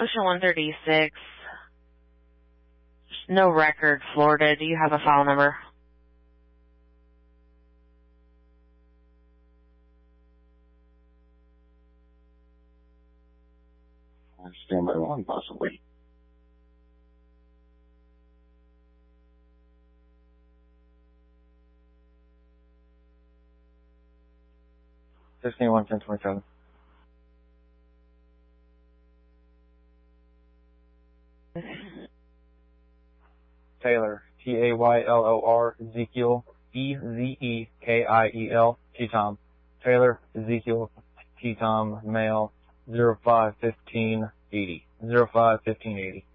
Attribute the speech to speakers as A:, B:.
A: Ocean 136. No record, Florida. Do you have a file number?
B: Stand by one, possibly.
C: $61 1027. Taylor, Taylor, Ezekiel, Ezekiel, T-Tom. Taylor, Ezekiel, T-Tom, male, 05-15-80. 05-15-80.